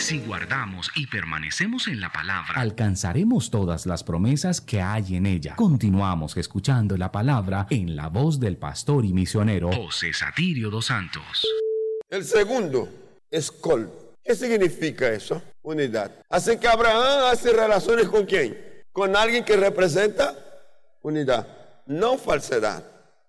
Si guardamos y permanecemos en la palabra, alcanzaremos todas las promesas que hay en ella. Continuamos escuchando la palabra en la voz del pastor y misionero José Satirio dos Santos. El segundo es col. ¿Qué significa eso? Unidad. Así que Abraham hace relaciones ¿con quién? Con alguien que representa unidad, no falsedad,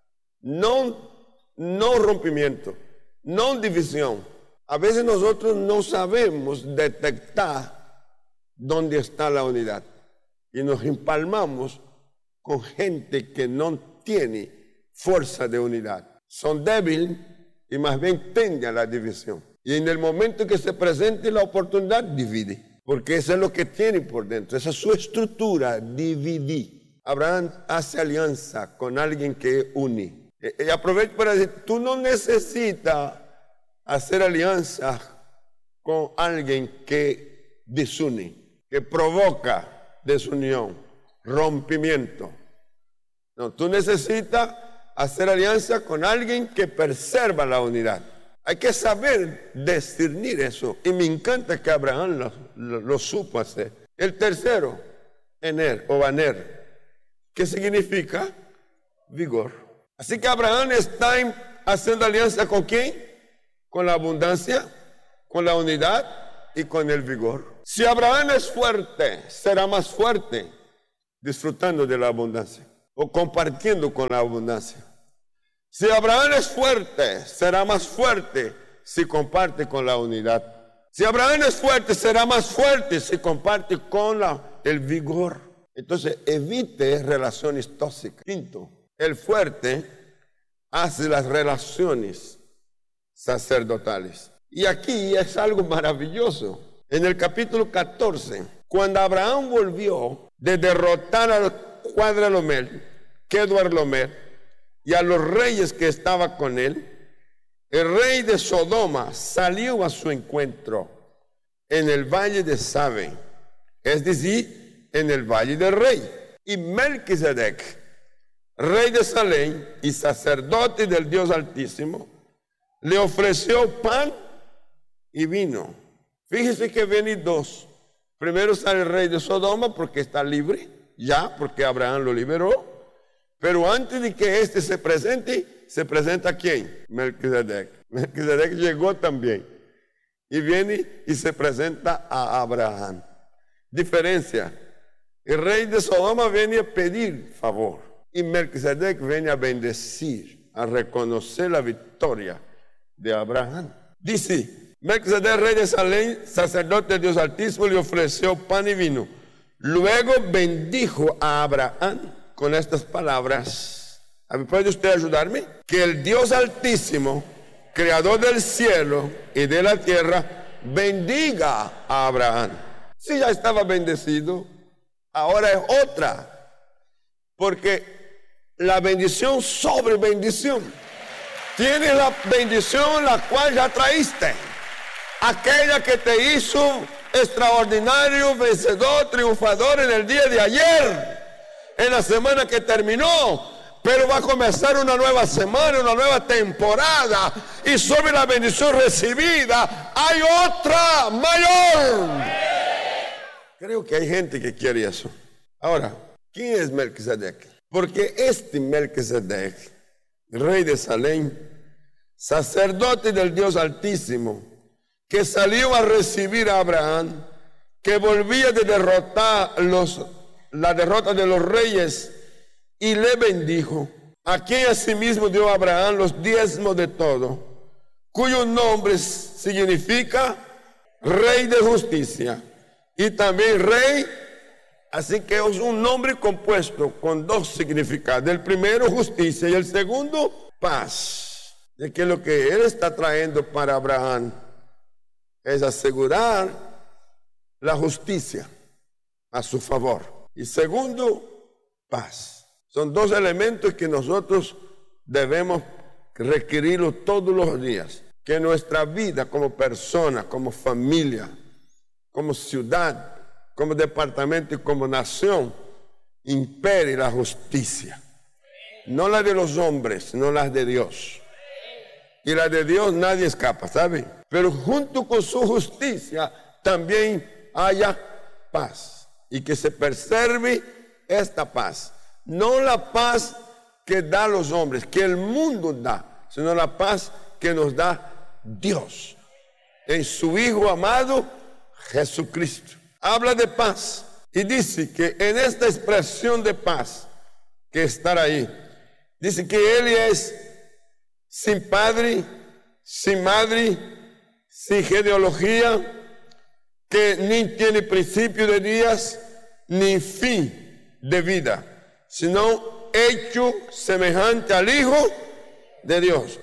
no rompimiento, no división. A veces nosotros no sabemos detectar dónde está la unidad y nos empalmamos con gente que no tiene fuerza de unidad. Son débiles y más bien tienden a la división. Y en el momento que se presente la oportunidad, divide. Porque eso es lo que tiene por dentro, esa es su estructura, dividir. Abraham hace alianza con alguien que une. Y aprovecho para decir, tú no necesitas hacer alianza con alguien que desune, que provoca desunión, rompimiento. No, tú necesitas hacer alianza con alguien que preserva la unidad. Hay que saber discernir eso. Y me encanta que Abraham lo supo hacer. El tercero, ener o baner. ¿Qué significa? Vigor. Así que Abraham está haciendo alianza ¿con quién? Con la abundancia, con la unidad y con el vigor. Si Abraham es fuerte, será más fuerte disfrutando de la abundancia o compartiendo con la abundancia. Si Abraham es fuerte, será más fuerte si comparte con la unidad. Si Abraham es fuerte, será más fuerte si comparte con el vigor. Entonces, evite relaciones tóxicas. Quinto, el fuerte hace las relaciones sacerdotales. Y aquí es algo maravilloso. En el capítulo 14, cuando Abraham volvió de derrotar al Kedorlaomer y a los reyes que estaban con él, el rey de Sodoma salió a su encuentro en el valle de Sabe, es decir, en el valle del rey. Y Melquisedec, rey de Salem y sacerdote del Dios Altísimo, le ofreció pan y vino. Fíjese que vienen dos. Primero sale el rey de Sodoma porque está libre, ya, porque Abraham lo liberó. Pero antes de que este se presenta ¿quién? Melquisedec. Melquisedec llegó también. Y viene y se presenta a Abraham. Diferencia. El rey de Sodoma viene a pedir favor. Y Melquisedec viene a bendecir, a reconocer la victoria de Abraham. Dice, Melquisedec, rey de Salem, sacerdote de Dios Altísimo, le ofreció pan y vino. Luego bendijo a Abraham con estas palabras. ¿Puede usted ayudarme? Que el Dios Altísimo, creador del cielo y de la tierra, bendiga a Abraham. Si ya estaba bendecido, ahora es otra. Porque la bendición sobre bendición. Tienes la bendición la cual ya traíste. Aquella que te hizo extraordinario, vencedor, triunfador en el día de ayer, en la semana que terminó. Pero va a comenzar una nueva semana, una nueva temporada. Y sobre la bendición recibida hay otra mayor. Creo que hay gente que quiere eso. Ahora, ¿quién es Melquisedec? Porque este Melquisedec, rey de Salem, sacerdote del Dios Altísimo, que salió a recibir a Abraham, que volvía de derrotar la derrota de los reyes, y le bendijo, a quien asimismo dio a Abraham los diezmos de todo, cuyo nombre significa Rey de Justicia, y también Rey. Así que es un nombre compuesto con dos significados. El primero, justicia, y el segundo, paz. De que lo que él está trayendo para Abraham es asegurar la justicia a su favor. Y segundo, paz. Son dos elementos que nosotros debemos requerirlos todos los días. Que nuestra vida como persona, como familia, como ciudad, como departamento y como nación, impere la justicia. No la de los hombres, sino la de Dios. Y la de Dios nadie escapa, ¿sabe? Pero junto con su justicia también haya paz y que se preserve esta paz. No la paz que da los hombres, que el mundo da, sino la paz que nos da Dios en su Hijo amado Jesucristo. Habla de paz y dice que en esta expresión de paz que estará ahí, dice que Él es sin padre, sin madre, sin genealogía, que ni tiene principio de días, ni fin de vida, sino hecho semejante al Hijo de Dios.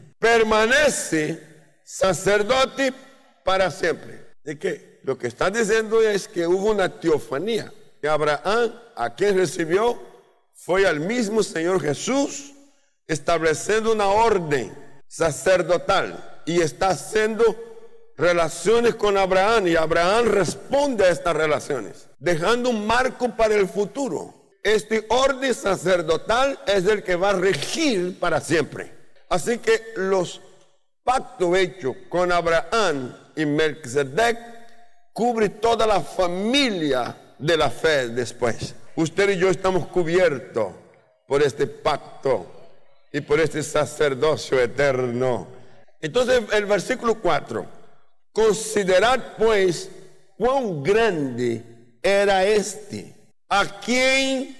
Permanece sacerdote para siempre. ¿De qué? Lo que está diciendo es que hubo una teofanía, que Abraham, a quien recibió, fue al mismo Señor Jesús, estableciendo una orden sacerdotal y está haciendo relaciones con Abraham, y Abraham responde a estas relaciones, dejando un marco para el futuro. Este orden sacerdotal es el que va a regir para siempre. Así que los pactos hechos con Abraham y Melquisedec cubre toda la familia de la fe después. Usted y yo estamos cubiertos por este pacto y por este sacerdocio eterno. Entonces el versículo 4: considerad pues cuán grande era este, a quien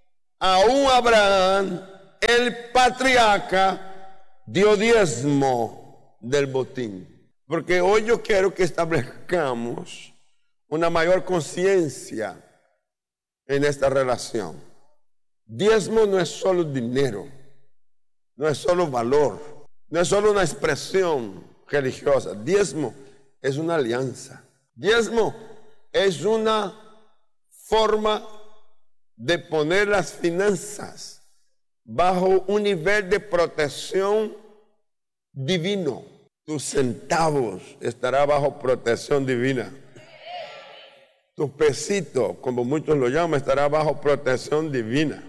aún Abraham, el patriarca, dio diezmo del botín. Porque hoy yo quiero que establezcamos una mayor conciencia en esta relación. Diezmo no es solo dinero, no es solo valor, no es solo una expresión religiosa. Diezmo es una alianza. Diezmo es una forma de poner las finanzas bajo un nivel de protección divino. Tus centavos estarán bajo protección divina. Tus pesitos, como muchos lo llaman, estará bajo protección divina.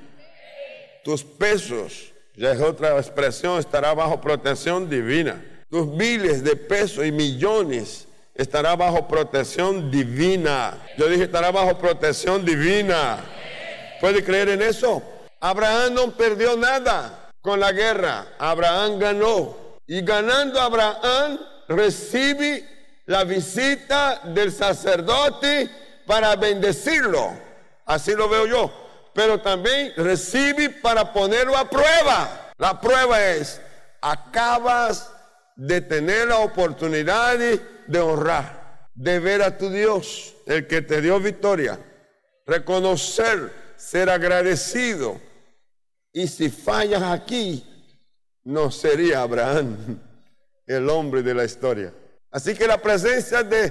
Tus pesos, ya es otra expresión, estará bajo protección divina. Tus miles de pesos y millones estará bajo protección divina. Yo dije estará bajo protección divina. ¿Puede creer en eso? Abraham no perdió nada con la guerra. Abraham ganó. Y ganando Abraham recibe la visita del sacerdote para bendecirlo. Así lo veo yo. Pero también recibe para ponerlo a prueba. La prueba es, acabas de tener la oportunidad de honrar, de ver a tu Dios, el que te dio victoria, reconocer, ser agradecido. Y si fallas aquí, no sería Abraham el hombre de la historia. Así que la presencia de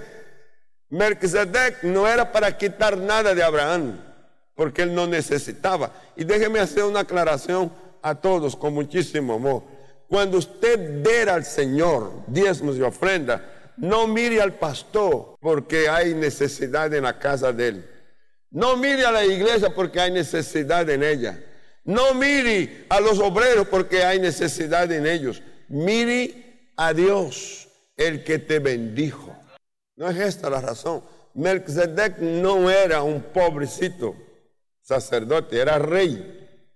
Melquisedec no era para quitar nada de Abraham, porque él no necesitaba. Y déjeme hacer una aclaración a todos con muchísimo amor. Cuando usted dé al Señor diezmos y ofrenda, no mire al pastor porque hay necesidad en la casa de él. No mire a la iglesia porque hay necesidad en ella. No mire a los obreros porque hay necesidad en ellos. Mire a Dios, el que te bendijo. No es esta la razón. Melquisedec no era un pobrecito sacerdote, era rey.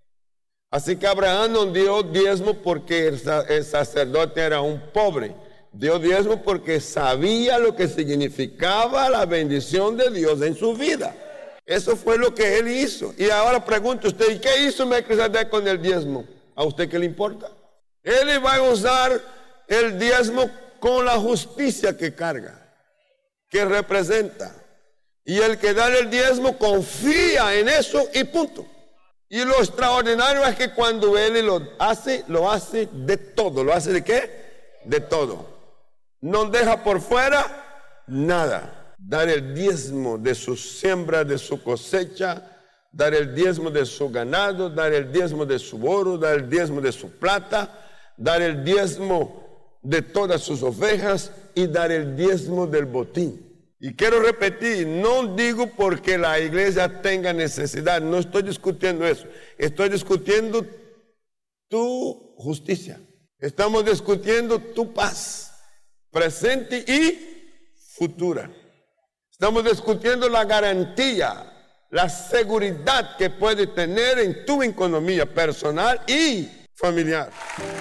Así que Abraham no dio diezmo porque el sacerdote era un pobre. Dio diezmo porque sabía lo que significaba la bendición de Dios en su vida. Eso fue lo que él hizo. Y ahora pregunta usted, ¿y qué hizo Melquisedec con el diezmo? ¿A usted qué le importa? Él va a usar el diezmo con la justicia que carga, que representa. Y el que da el diezmo confía en eso y punto. Y lo extraordinario es que cuando él lo hace de todo. ¿Lo hace de qué? De todo. No deja por fuera nada. Dar el diezmo de su siembra, de su cosecha, dar el diezmo de su ganado, dar el diezmo de su oro, dar el diezmo de su plata, dar el diezmo de todas sus ovejas y dar el diezmo del botín. Y quiero repetir, no digo porque la iglesia tenga necesidad, no estoy discutiendo eso, estoy discutiendo tu justicia, estamos discutiendo tu paz, presente y futura. Estamos discutiendo la garantía, la seguridad que puedes tener en tu economía personal y familiar.